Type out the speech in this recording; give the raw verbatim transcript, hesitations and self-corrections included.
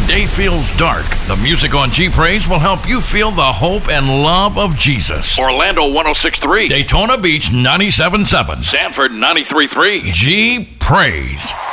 day feels dark, the music on G Praise will help you feel the hope and love of Jesus. Orlando one oh six point three, Daytona Beach ninety-seven point seven, Sanford ninety-three point three. G Praise.